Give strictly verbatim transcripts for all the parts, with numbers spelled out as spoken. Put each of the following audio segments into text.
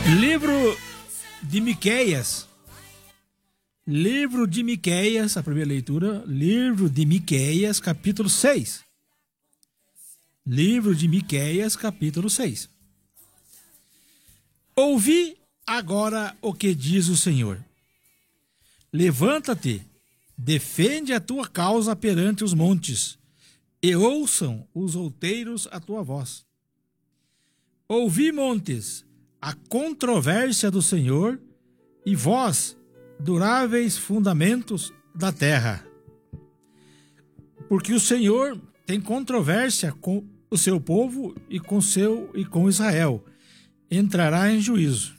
Livro de Miqueias. Livro de Miqueias, a primeira leitura. Livro de Miqueias, capítulo seis. Livro de Miqueias, capítulo seis. Ouvi agora o que diz o Senhor. Levanta-te, defende a tua causa perante os montes, e ouçam os outeiros a tua voz. Ouvi, montes, a controvérsia do Senhor, e vós, duráveis fundamentos da terra. Porque o Senhor tem controvérsia com o seu povo e com seu e com Israel. Entrará em juízo.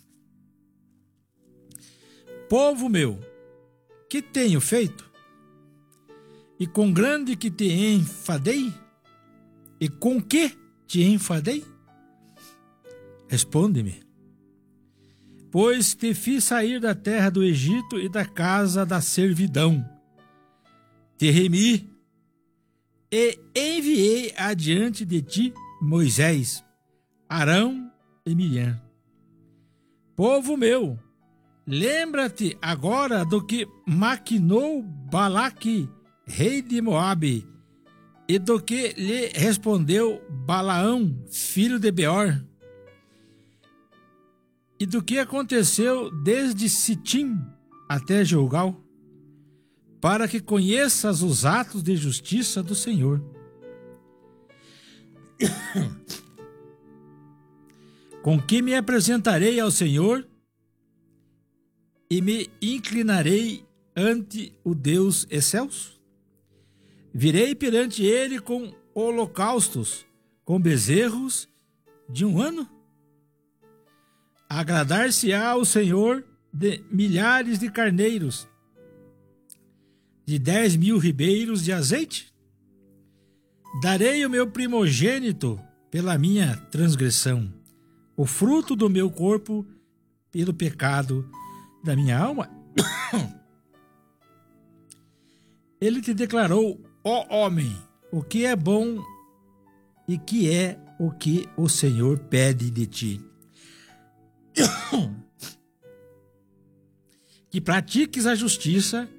Povo meu, que tenho feito? E com grande que te enfadei? E com que te enfadei? Responde-me. Pois te fiz sair da terra do Egito e da casa da servidão. Te remi e enviei adiante de ti Moisés, Arão e Miriam. Povo meu, lembra-te agora do que maquinou Balaque, rei de Moabe, e do que lhe respondeu Balaão, filho de Beor, e do que aconteceu desde Sitim até Gilgal, para que conheças os atos de justiça do Senhor. Com que me apresentarei ao Senhor e me inclinarei ante o Deus excelso? Virei perante ele com holocaustos, com bezerros de um ano? Agradar-se-á o Senhor de milhares de carneiros, de dez mil ribeiros de azeite? Darei o meu primogênito pela minha transgressão, o fruto do meu corpo pelo pecado da minha alma? Ele te declarou, ó homem, o que é bom e que é o que o Senhor pede de ti. Que pratiques a justiça